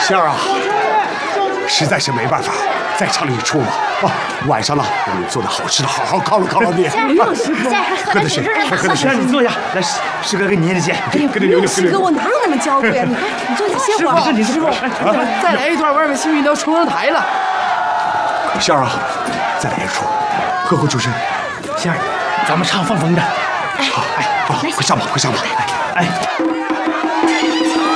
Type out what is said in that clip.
仙儿啊，实在是没办法，再唱了一出嘛。啊，晚上呢，我们做的好吃的，好好犒劳犒劳你。喝点水，快喝点水。 你坐下，来，师哥给你捏捏肩。 跟着牛牛。 师哥，我哪有那么娇贵啊？你看，你坐下歇会儿。 师傅， 再来一段，外面新运都冲上台了。 仙儿啊，再来一出，喝口酒神。 仙儿，咱们唱放风的。 好，快上吧，快上吧。 哎。